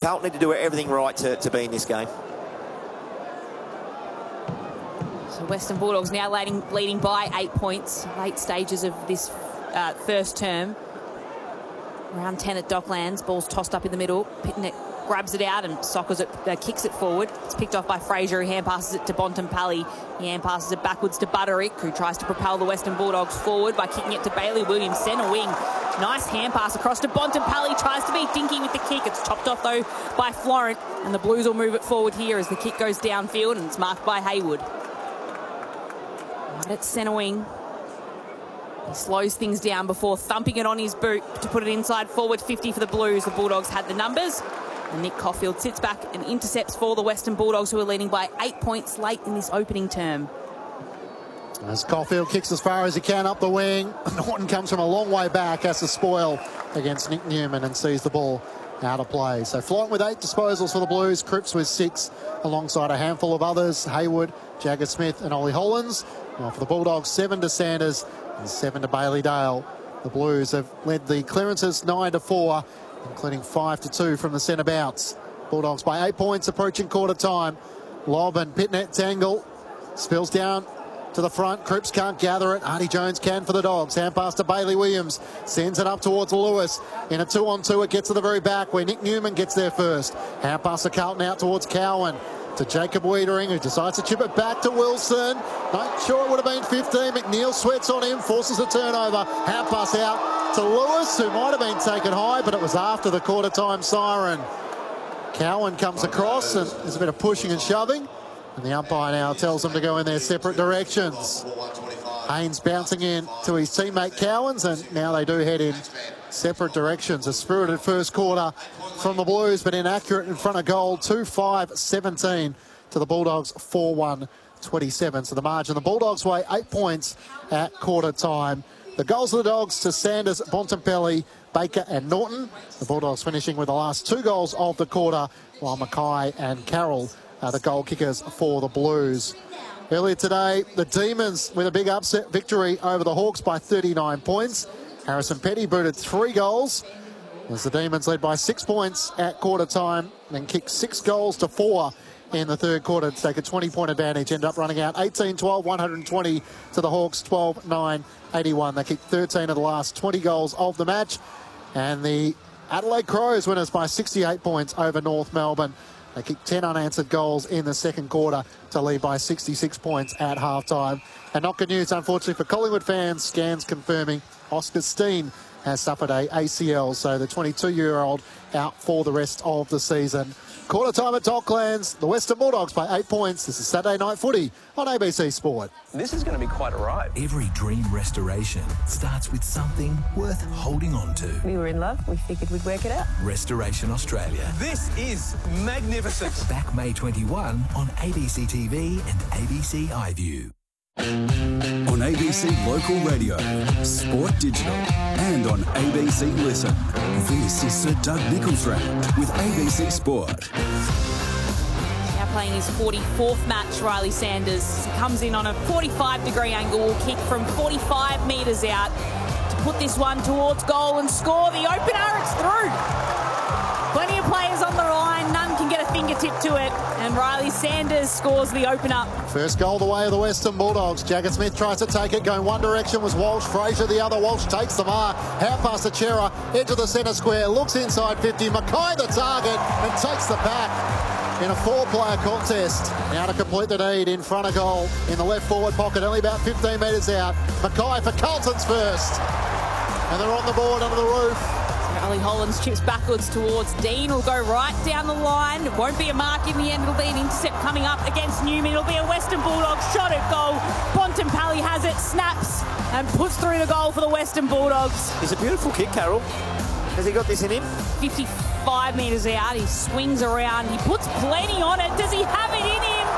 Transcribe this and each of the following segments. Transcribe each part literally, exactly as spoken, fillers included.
Carlton need to do everything right to, to be in this game. So Western Bulldogs now leading, leading by eight points, late stages of this uh, first term. Round ten at Docklands, ball's tossed up in the middle. Pitnet grabs it out and soccers it, uh, kicks it forward. It's picked off by Fraser, who hand passes it to Bontempelli. He hand passes it backwards to Butterick, who tries to propel the Western Bulldogs forward by kicking it to Bailey Williams, centre wing. Nice hand pass across to Bontempelli, tries to be dinky with the kick. It's chopped off though by Florent, and the Blues will move it forward here as the kick goes downfield, and it's marked by Haywood. Right at centre wing. He slows things down before thumping it on his boot to put it inside forward fifty for the Blues. The Bulldogs had the numbers. And Nick Caulfield sits back and intercepts for the Western Bulldogs, who are leading by eight points late in this opening term. As Caulfield kicks as far as he can up the wing, Norton comes from a long way back, has to spoil against Nick Newman and sees the ball out of play. So Florent with eight disposals for the Blues, Cripps with six alongside a handful of others, Haywood, Jagger Smith and Ollie Hollands. Now for the Bulldogs, seven to Sanders and seven to Bailey Dale. The Blues have led the clearances nine to four, including five to two from the centre bounce. Bulldogs by eight points approaching quarter time. Lob and Pitnet tangle. Spills down to the front. Cripps can't gather it. Artie Jones can for the Dogs. Hand pass to Bailey Williams. Sends it up towards Lewis. In a two on two, it gets to the very back where Nick Newman gets there first. Hand pass to Carlton out towards Cowan. To Jacob Wiedering, who decides to chip it back to Wilson. Not sure it would have been fifteen. McNeil sweats on him, forces a turnover. Hand pass out to Lewis, who might have been taken high, but it was after the quarter time siren. Cowan comes across and there's a bit of pushing and shoving, and the umpire now tells them to go in their separate directions. Haynes bouncing in to his teammate Cowans, and now they do head in separate directions. A spirited first quarter from the Blues, but inaccurate in front of goal. two five seventeen to the Bulldogs, four one twenty-seven. So the margin, the Bulldogs weigh eight points at quarter time. The goals of the Dogs to Sanders, Bontempelli, Baker and Norton. The Bulldogs finishing with the last two goals of the quarter, while Mackay and Carroll are the goal kickers for the Blues. Earlier today, the Demons with a big upset victory over the Hawks by thirty-nine points. Harrison Petty booted three goals as the Demons led by six points at quarter time, then kicked six goals to four in the third quarter to take a twenty point advantage. End up running out eighteen twelve, one hundred twenty to the Hawks, twelve nine, eighty-one. They kicked thirteen of the last twenty goals of the match. And the Adelaide Crows winners by sixty-eight points over North Melbourne. They kicked ten unanswered goals in the second quarter to lead by sixty-six points at halftime. And not good news, unfortunately, for Collingwood fans. Scans confirming Oscar Steen has suffered a ACL, so the twenty-two-year-old out for the rest of the season. Quarter time at Docklands, the Western Bulldogs by eight points. This is Saturday Night Footy on A B C Sport. This is going to be quite a ride. Every dream restoration starts with something worth holding on to. We were in love. We figured we'd work it out. Restoration Australia. This is magnificent. Back May twenty-first on A B C T V and A B C iView. On A B C Local Radio, Sport Digital, and on A B C Listen. This is Sir Doug Nicholls Round with A B C Sport. Now playing his forty-fourth match, Riley Sanders. He comes in on a forty-five degree angle, will kick from forty-five metres out to put this one towards goal and score the opener. It's through. Plenty of players on the line, none can get a fingertip to it, and Riley Sanders scores the opener. First goal the way of the Western Bulldogs. Jagger Smith tries to take it, going one direction was Walsh, Fraser the other. Walsh takes the mark, hand pass to Chera, edge of the centre square, looks inside fifty, Mackay the target and takes the back in a four-player contest. Now to complete the deed in front of goal in the left forward pocket, only about fifteen metres out. Mackay for Carlton's first, and they're on the board under the roof. Ollie Hollands chips backwards towards Dean. Will go right down the line. It won't be a mark in the end. It'll be an intercept coming up against Newman. It'll be a Western Bulldogs shot at goal. Bontempelli has it, snaps and puts through the goal for the Western Bulldogs. It's a beautiful kick, Carroll. Has he got this in him? fifty-five metres out. He swings around. He puts plenty on it. Does he have it in him?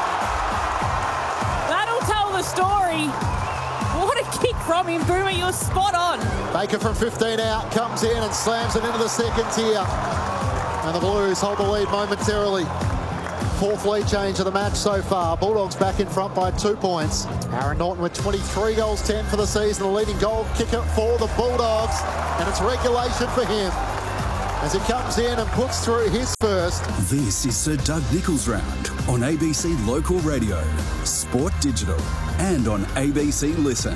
That'll tell the story. What a kick from him, Boomer. You're spot on. Baker from fifteen out comes in and slams it into the second tier. And the Blues hold the lead momentarily. Fourth lead change of the match so far. Bulldogs back in front by two points. Aaron Norton with twenty-three goals, ten for the season. The leading goal kicker for the Bulldogs. And it's regulation for him. as he comes in and puts through his first. This is Sir Doug Nicholls Round on A B C Local Radio, Sport Digital, and on A B C Listen.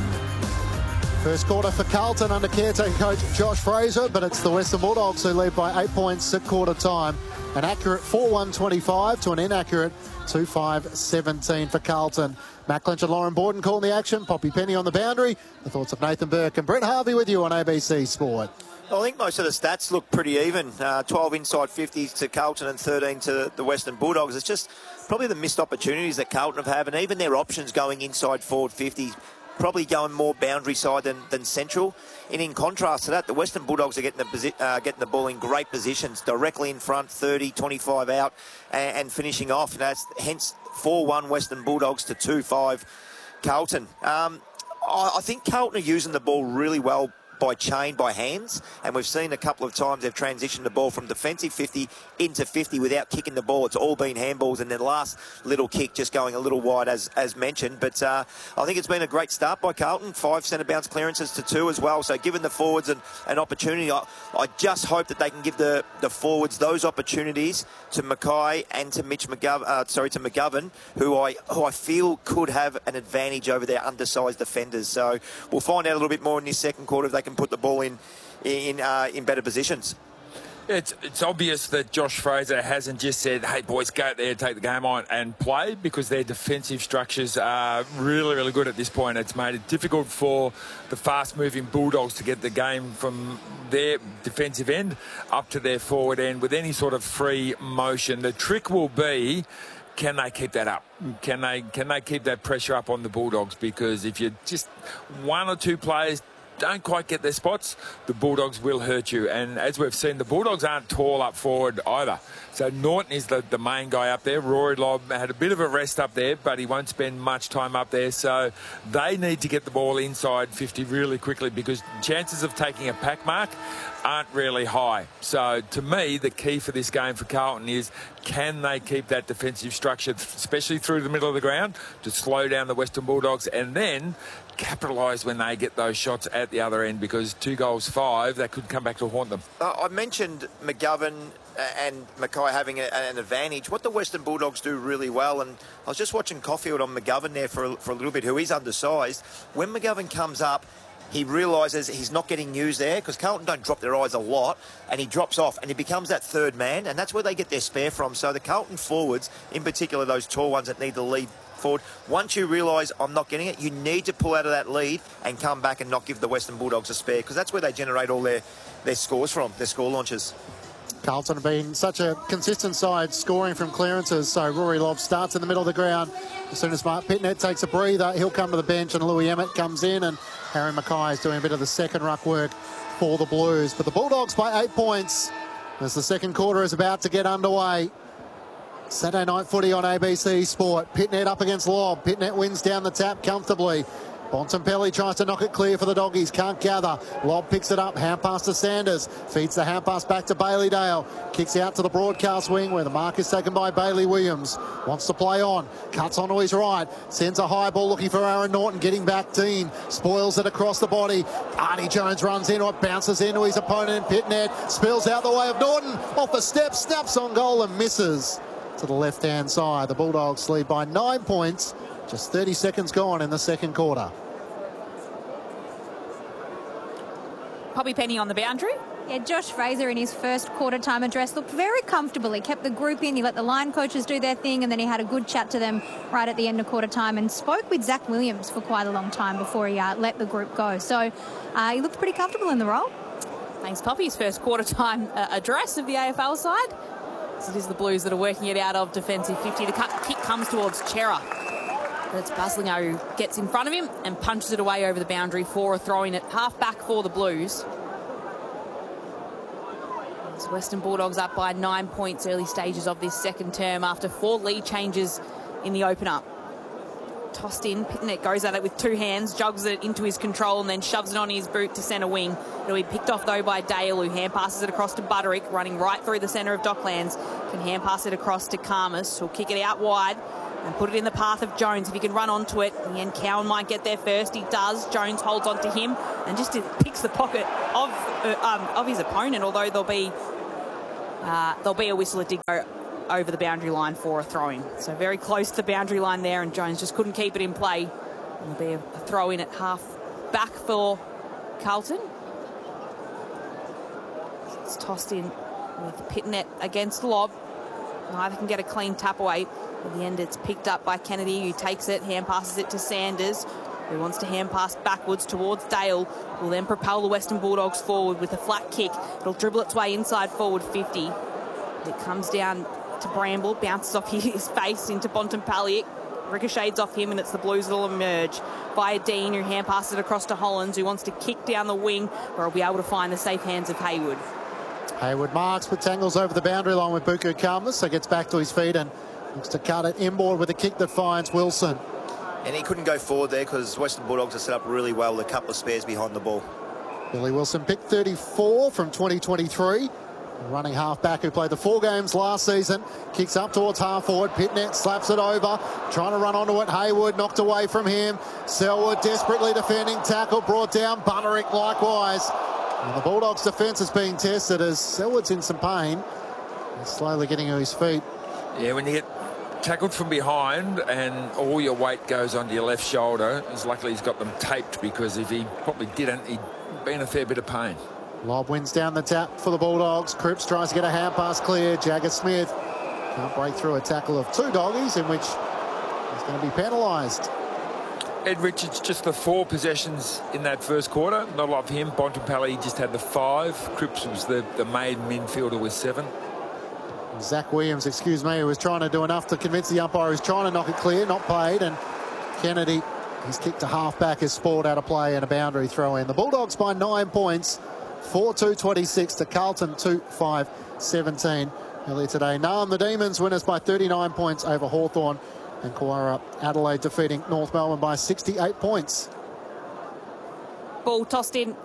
First quarter for Carlton under caretaker coach Josh Fraser, but it's the Western Bulldogs who lead by eight points at quarter time. An accurate four one twenty-five to an inaccurate two five seventeen for Carlton. Matt Clinch and Lauren Borden calling the action. Poppy Penny on the boundary. The thoughts of Nathan Burke and Brett Harvey with you on A B C Sport. I think most of the stats look pretty even. Uh, twelve inside fifties to Carlton and thirteen to the Western Bulldogs. It's just probably the missed opportunities that Carlton have had, and even their options going inside forward fifty, probably going more boundary side than, than central. And in contrast to that, the Western Bulldogs are getting the, posi- uh, getting the ball in great positions, directly in front, thirty, twenty-five out, and, and finishing off. And that's hence four one Western Bulldogs to two five Carlton. Um, I, I think Carlton are using the ball really well by chain, by hands, and we've seen a couple of times they've transitioned the ball from defensive fifty into fifty without kicking the ball. It's all been handballs, and then the last little kick just going a little wide as as mentioned. But uh, I think it's been a great start by Carlton. Five centre bounce clearances to two as well. So giving the forwards an, an opportunity, I, I just hope that they can give the, the forwards those opportunities to Mackay and to Mitch McGovern, uh, sorry, to McGovern, who I who I feel could have an advantage over their undersized defenders. So we'll find out a little bit more in this second quarter if they can put the ball in in uh, in better positions. It's it's obvious that Josh Fraser hasn't just said, hey, boys, go out there, take the game on and play, because their defensive structures are really, really good at this point. It's made it difficult for the fast-moving Bulldogs to get the game from their defensive end up to their forward end with any sort of free motion. The trick will be, can they keep that up? Can they, can they keep that pressure up on the Bulldogs? Because if you just one or two players don't quite get their spots, the Bulldogs will hurt you. And as we've seen, the Bulldogs aren't tall up forward either. So Norton is the, the main guy up there. Rory Lobb had a bit of a rest up there, but he won't spend much time up there. So they need to get the ball inside fifty really quickly, because chances of taking a pack mark aren't really high. So to me, the key for this game for Carlton is, can they keep that defensive structure, especially through the middle of the ground, to slow down the Western Bulldogs, and then capitalise when they get those shots at the other end, because two goals five, that could come back to haunt them. Uh, I mentioned McGovern and Mackay having a, an advantage. What the Western Bulldogs do really well, and I was just watching Caulfield on McGovern there for a, for a little bit, who is undersized. When McGovern comes up, he realises he's not getting used there, because Carlton don't drop their eyes a lot, and he drops off and he becomes that third man, and that's where they get their spare from. So the Carlton forwards, in particular those tall ones that need the lead forward, once you realise I'm not getting it, you need to pull out of that lead and come back and not give the Western Bulldogs a spare, because that's where they generate all their, their scores from, their score launches. Carlton have been such a consistent side scoring from clearances, so Rory Lobb starts in the middle of the ground. As soon as Mark Pitnet takes a breather, he'll come to the bench, and Louis Emmett comes in, and Harry Mackay is doing a bit of the second ruck work for the Blues. But the Bulldogs by eight points as the second quarter is about to get underway. Saturday night footy on A B C Sport. Pitnet up against Lobb. Pitnet wins down the tap comfortably. Bontempelli tries to knock it clear for the Doggies. Can't gather. Lobb picks it up. Hand pass to Sanders. Feeds the hand pass back to Bailey Dale. Kicks out to the broadcast wing where the mark is taken by Bailey Williams. Wants to play on. Cuts onto his right. Sends a high ball looking for Aaron Norton. Getting back Dean. Spoils it across the body. Arnie Jones runs in. It bounces into his opponent. Pitnet spills out the way of Norton. Off the step. Snaps on goal and misses to the left-hand side. The Bulldogs lead by nine points. Just thirty seconds gone in the second quarter. Poppy Penny on the boundary. Yeah, Josh Fraser in his first quarter time address looked very comfortable. He kept the group in, he let the line coaches do their thing, and then he had a good chat to them right at the end of quarter time and spoke with Zach Williams for quite a long time before he uh, let the group go. So uh, he looked pretty comfortable in the role. Thanks, Poppy's first quarter time uh, address of the A F L side. So it is the Blues that are working it out of defensive fifty. The cut, kick comes towards Chera. But it's Baslinger who gets in front of him and punches it away over the boundary for a throw-in at half-back for the Blues. As Western Bulldogs up by nine points early stages of this second term after four lead changes in the opener. Tossed in, Pitnet goes at it with two hands, jugs it into his control and then shoves it on his boot to centre wing. It'll be picked off though by Dale, who hand passes it across to Butterick, running right through the centre of Docklands. Can hand pass it across to Karmas, who'll kick it out wide and put it in the path of Jones if he can run onto it. In the end, Cowan might get there first. He does. Jones holds on to him and just picks the pocket of uh, um, of his opponent, although there'll be uh, there'll be a whistle that did go over the boundary line for a throw-in. So very close to the boundary line there, and Jones just couldn't keep it in play. And there'll be a, a throw-in at half back for Carlton. It's tossed in with Pitnet against the lob. Neither can get a clean tap away. At the end, it's picked up by Kennedy, who takes it, hand passes it to Sanders, who wants to hand pass backwards towards Dale, will then propel the Western Bulldogs forward with a flat kick. It'll dribble its way inside forward fifty. It comes down to Bramble, bounces off his face into Bontempelli, ricochets off him, and it's the Blues that'll emerge via Dean, who hand passes it across to Hollands, who wants to kick down the wing, where he'll be able to find the safe hands of Hayward. Hayward marks but tangles over the boundary line with Buku Kalmas, so gets back to his feet and looks to cut it inboard with a kick that finds Wilson. And he couldn't go forward there because Western Bulldogs are set up really well with a couple of spares behind the ball. Billy Wilson picked thirty-four from twenty twenty-three. Running half-back who played the four games last season. Kicks up towards half-forward. Pitnet slaps it over. Trying to run onto it. Hayward knocked away from him. Selwood desperately defending. Tackle brought down. Bunnerick likewise. And the Bulldogs' defence is being tested as Selwood's in some pain. He's slowly getting to his feet. Yeah, when you get tackled from behind and all your weight goes onto your left shoulder, it's likely he's got them taped, because if he probably didn't, he'd be in a fair bit of pain. Lob wins down the tap for the Bulldogs. Cripps tries to get a hand pass clear. Jagger Smith can't break through a tackle of two doggies, in which he's going to be penalised. Ed Richards, just the four possessions in that first quarter. Not a lot of him. Bontempelli just had the five. Cripps was the, the maiden midfielder with seven. Zach Williams, excuse me, who was trying to do enough to convince the umpire who's trying to knock it clear, not played. And Kennedy, he's kicked to half-back, is sprawled out of play and a boundary throw in. The Bulldogs by nine points. four two twenty-six to Carlton two five seventeen earlier today. Narm, the Demons, winners by thirty-nine points over Hawthorn, and Kawara Adelaide defeating North Melbourne by sixty-eight points. Ball tossed in.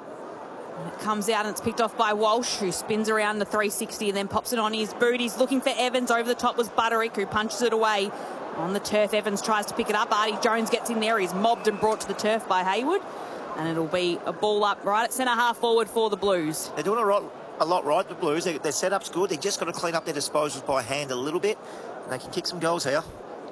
It comes out and it's picked off by Walsh, who spins around the three sixty and then pops it on his boot. He's looking for Evans. Over the top was Butterick, who punches it away. On the turf, Evans tries to pick it up. Artie Jones gets in there. He's mobbed and brought to the turf by Hayward. And it'll be a ball up right at centre half forward for the Blues. They're doing a lot, a lot right, the Blues. They, their setup's good. They've just got to clean up their disposals by hand a little bit, and they can kick some goals here.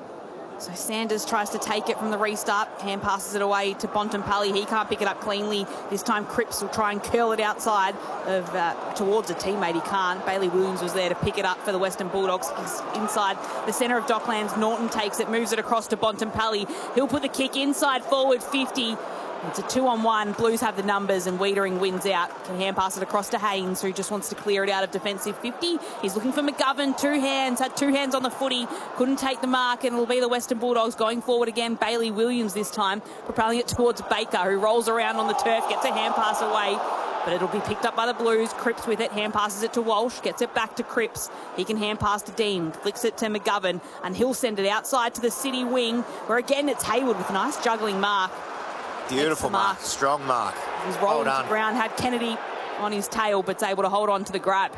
So Sanders tries to take it from the restart. Hand passes it away to Bontempelli. He can't pick it up cleanly. This time Cripps will try and curl it outside of uh, towards a teammate. He can't. Bailey Williams was there to pick it up for the Western Bulldogs. He's inside the centre of Docklands. Norton takes it, moves it across to Bontempelli. He'll put the kick inside forward fifty. It's a two-on-one. Blues have the numbers, and Wiedering wins out. Can hand pass it across to Haynes, who just wants to clear it out of defensive fifty. He's looking for McGovern. Two hands. Had two hands on the footy. Couldn't take the mark, and it'll be the Western Bulldogs going forward again. Bailey Williams this time, propelling it towards Baker, who rolls around on the turf, gets a hand pass away. But it'll be picked up by the Blues. Cripps with it. Hand passes it to Walsh. Gets it back to Cripps. He can hand pass to Dean. Flicks it to McGovern, and he'll send it outside to the City wing, where again it's Hayward with a nice juggling mark. Beautiful mark. mark, strong mark. He's rolling well to ground, had Kennedy on his tail, but's able to hold on to the grab.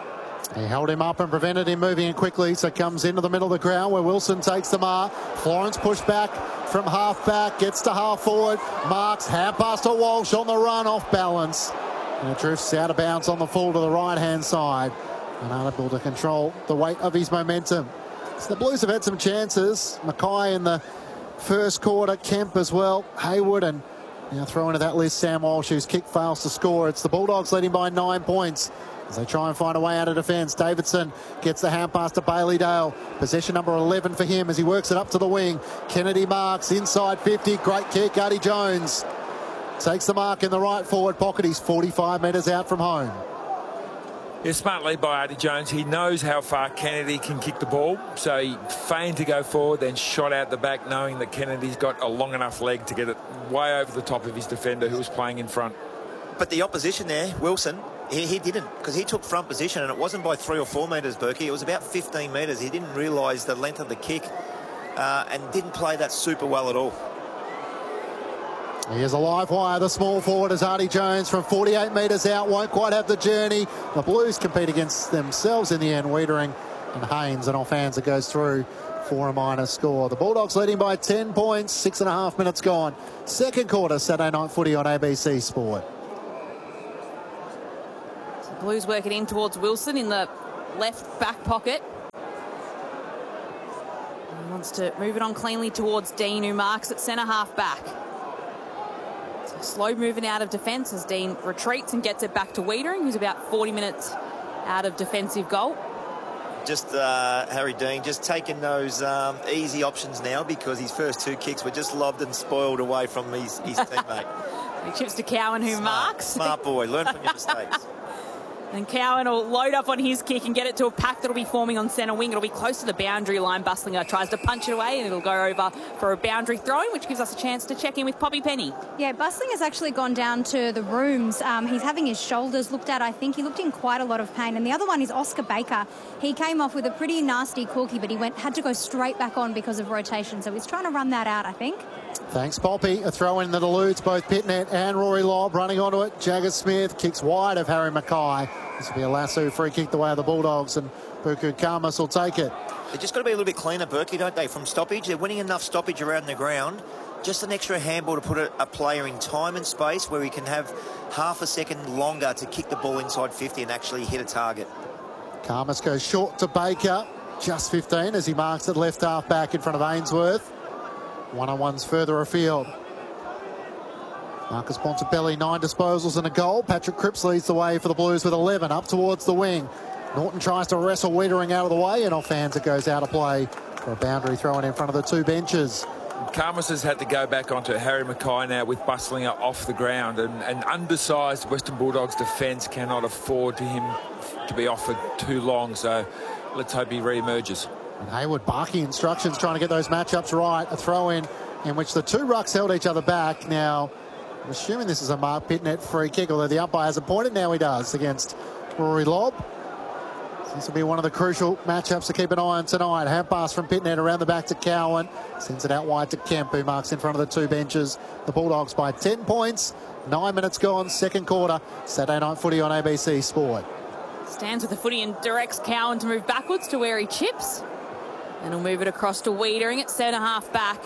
He held him up and prevented him moving in quickly, so comes into the middle of the ground where Wilson takes the mark. Florence pushed back from half back, gets to half forward. Marks, hand pass to Walsh on the run, off balance. And it drifts out of bounds on the full to the right-hand side. And unable to control the weight of his momentum. So the Blues have had some chances. Mackay in the first quarter, Kemp as well, Hayward, and now throw into that list Sam Walsh, whose kick fails to score. It's the Bulldogs leading by nine points as they try and find a way out of defence. Davidson gets the hand pass to Bailey Dale. Possession number eleven for him as he works it up to the wing. Kennedy marks inside fifty. Great kick. Artie Jones takes the mark in the right forward pocket. He's forty-five metres out from home. Yeah, smart lead by Artie Jones. He knows how far Kennedy can kick the ball, so he feigned to go forward, then shot out the back, knowing that Kennedy's got a long enough leg to get it way over the top of his defender, who was playing in front. But the opposition there, Wilson, he, he didn't, because he took front position, and it wasn't by three or four metres, Berkey. It was about fifteen metres. He didn't realise the length of the kick uh, and didn't play that super well at all. Here's a live wire. The small forward is Artie Jones from forty-eight metres out. Won't quite have the journey. The Blues compete against themselves in the end. Wiedering and Haynes, and off hands it goes through for a minor score. The Bulldogs leading by ten points. Six and a half minutes gone. Second quarter, Saturday night footy on A B C Sport. So Blues work it in towards Wilson in the left back pocket. He wants to move it on cleanly towards Dean, who marks at centre half back. So slow moving out of defence as Dean retreats and gets it back to Wiedering, who's about forty minutes out of defensive goal. Just uh, Harry Dean just taking those um, easy options now, because his first two kicks were just lobbed and spoiled away from his, his teammate. He chips to Cowan, who Smart, marks. Smart boy, learn from your mistakes. And Cowan will load up on his kick and get it to a pack that'll be forming on centre wing. It'll be close to the boundary line. Bustlinger tries to punch it away, and it'll go over for a boundary throw-in, which gives us a chance to check in with Poppy Penny. Yeah, Bustlinger's actually gone down to the rooms. Um, he's having his shoulders looked at, I think. He looked in quite a lot of pain. And the other one is Oscar Baker. He came off with a pretty nasty corky, but he went had to go straight back on because of rotation. So he's trying to run that out, I think. Thanks, Poppy. A throw in that eludes both Pitnet and Rory Lobb. Running onto it, Jagger Smith kicks wide of Harry Mackay. This will be a lasso free kick the way of the Bulldogs, and Buku Khamis will take it. They've just got to be a little bit cleaner, Berkey, don't they, from stoppage? They're winning enough stoppage around the ground. Just an extra handball to put a, a player in time and space where he can have half a second longer to kick the ball inside fifty and actually hit a target. Khamis goes short to Baker, just fifteen, as he marks it left half back in front of Ainsworth. One-on-ones further afield. Marcus Bontempelli, nine disposals and a goal. Patrick Cripps leads the way for the Blues with eleven, up towards the wing. Norton tries to wrestle Wiedering out of the way, and off hands it goes out of play for a boundary thrown in front of the two benches. Khamis has had to go back onto Harry Mackay now with Bustlinger off the ground, and an undersized Western Bulldogs defence cannot afford to him to be off for too long, so let's hope he re-emerges. And Hayward barking instructions, trying to get those matchups right. A throw-in in which the two rucks held each other back. Now, I'm assuming this is a Mark Pitnet free kick, although the umpire hasn't pointed. Now he does against Rory Lobb. This will be one of the crucial matchups to keep an eye on tonight. Hand pass from Pitnet around the back to Cowan. Sends it out wide to Kemp, who marks in front of the two benches. The Bulldogs by ten points. Nine minutes gone, second quarter. Saturday Night Footy on A B C Sport. Stands with the footy and directs Cowan to move backwards to where he chips. And he'll move it across to Wiedering at centre half back.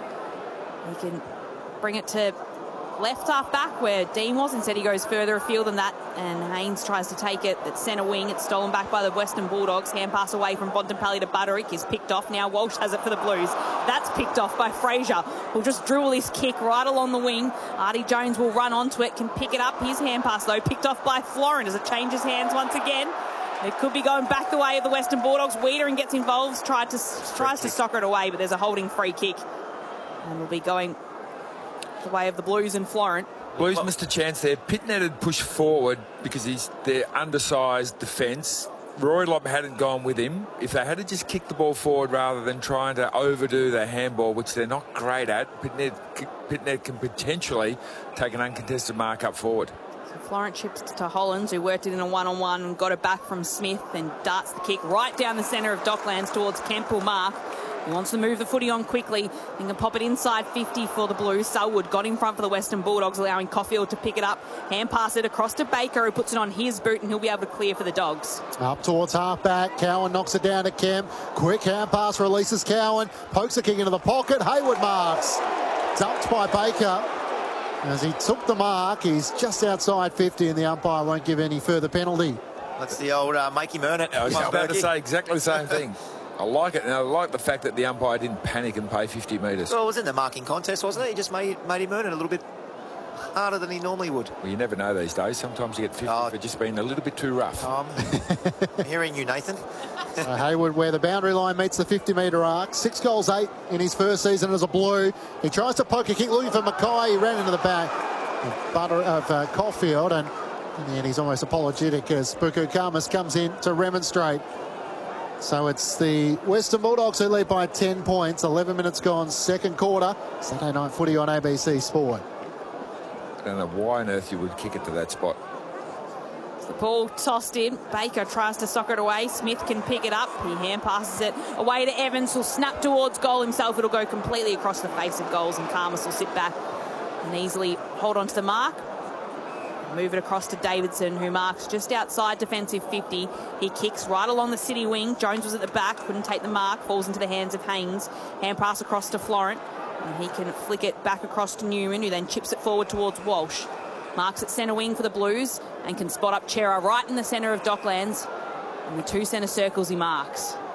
He can bring it to left half back where Dean was. Instead he goes further afield than that, and Haynes tries to take it at centre wing. It's stolen back by the Western Bulldogs. Hand pass away from Bontempelli to Butterick is picked off. Now Walsh has it for the Blues. That's picked off by Fraser, who'll just dribble his kick right along the wing. Artie Jones will run onto it, can pick it up. His hand pass though picked off by Florent as it changes hands once again. It could be going back the way of the Western Bulldogs. Wiedering gets involved, tried to, tries to soccer it away, but there's a holding free kick. And will be going the way of the Blues and Florent. Blues missed a chance there. Pitnet had pushed forward because he's their undersized defence. Rory Lobb hadn't gone with him. If they had to just kick the ball forward rather than trying to overdo their handball, which they're not great at, Pitnet, Pitnet can potentially take an uncontested mark up forward. So Florent chips to Hollands, who worked it in a one-on-one and got it back from Smith, and darts the kick right down the centre of Docklands towards Kemp Mark. He wants to move the footy on quickly and can pop it inside fifty for the Blues. Selwood got in front for the Western Bulldogs, allowing Caulfield to pick it up. Hand pass it across to Baker, who puts it on his boot, and he'll be able to clear for the Dogs. Up towards half-back. Cowan knocks it down to Kemp. Quick hand pass releases Cowan. Pokes the kick into the pocket. Hayward marks. Dumped by Baker. As he took the mark, he's just outside fifty, and the umpire won't give any further penalty. That's the old uh, make him earn it. I was about to say exactly the same thing. I like it, and I like the fact that the umpire didn't panic and pay fifty metres. Well, it was in the marking contest, wasn't it? He just made, made him earn it a little bit harder than he normally would. Well, you never know these days. Sometimes you get fifty oh. for just being a little bit too rough. Um, I'm hearing you, Nathan. uh, Hayward, where the boundary line meets the fifty metre arc. Six goals, eight in his first season as a Blue. He tries to poke a kick, looking for Mackay. He ran into the back of, Butter, of uh, Caulfield, and in the end he's almost apologetic as Buku Khamis comes in to remonstrate. So it's the Western Bulldogs who lead by ten points. eleven minutes gone, second quarter. Saturday Night Footy on A B C Sport. I don't know why on earth you would kick it to that spot. The ball tossed in. Baker tries to soccer it away. Smith can pick it up. He hand passes it away to Evans, who'll snap towards goal himself. It'll go completely across the face of goals, and Khamis will sit back and easily hold on to the mark. Move it across to Davidson, who marks just outside defensive fifty. He kicks right along the city wing. Jones was at the back, couldn't take the mark, falls into the hands of Haynes. Hand pass across to Florent, and he can flick it back across to Newman, who then chips it forward towards Walsh. Marks at centre wing for the Blues and can spot up Chera right in the centre of Docklands. And with two centre circles he marks.